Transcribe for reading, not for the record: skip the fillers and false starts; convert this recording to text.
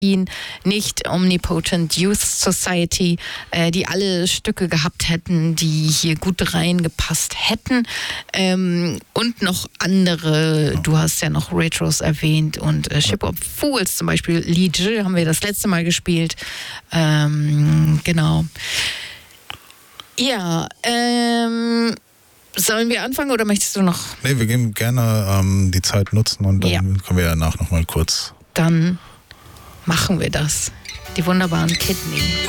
nicht Omnipotent Youth Society, die alle Stücke gehabt hätten, die hier gut reingepasst hätten. Und noch andere, du hast ja noch Retros erwähnt und Ship of Fools zum Beispiel, Li Zhi haben wir das letzte Mal gespielt. Genau. Ja, sollen wir anfangen oder möchtest du noch? Nee, wir gehen gerne die Zeit nutzen und dann können wir danach nochmal kurz. Dann machen wir das. Die wunderbaren Kidney.